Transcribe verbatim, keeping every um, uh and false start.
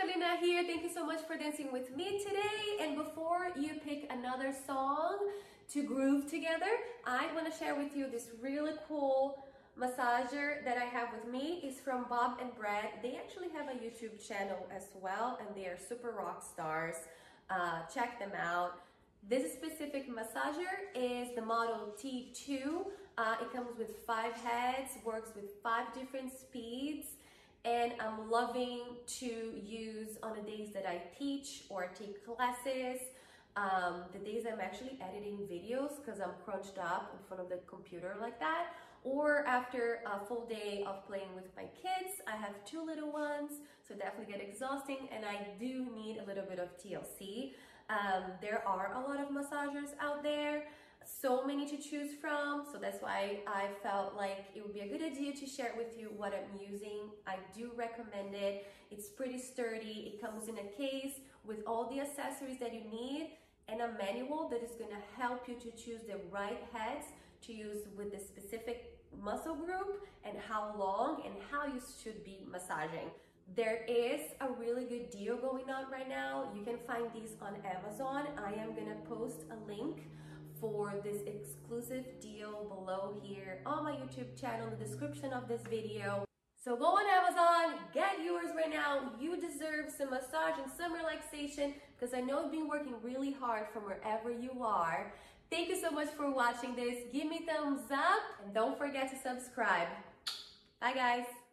Carolina here. Thank you so much for dancing with me today. And before you pick another song to groove together, I want to share with you this really cool massager that I have with me. It's from Bob and Brad. They actually have a YouTube channel as well, and they are super rock stars. Uh, check them out. This specific massager is the model T two. Uh, it comes with five heads, works with five different speeds, and I'm loving to use on the days that I teach or take classes, um, the days I'm actually editing videos because I'm crunched up in front of the computer like that, or after a full day of playing with my kids. I have two little ones, so definitely get exhausting, and I do need a little bit of T L C. Um, there are a lot of massagers out there, so many to choose from, so that's why I felt like it would be a good idea to share with you what I'm using. I do recommend it. It's pretty sturdy. It comes in a case with all the accessories that you need and a manual that is going to help you to choose the right heads to use with the specific muscle group and how long and how you should be massaging. There is a really good deal going on right now. You can find these on Amazon. I am gonna post a link for this exclusive deal below here on my YouTube channel in the description of this video. So go on Amazon, get yours right now. You deserve some massage and some relaxation because I know you've been working really hard from wherever you are. Thank you so much for watching this. Give me thumbs up and don't forget to subscribe. Bye guys.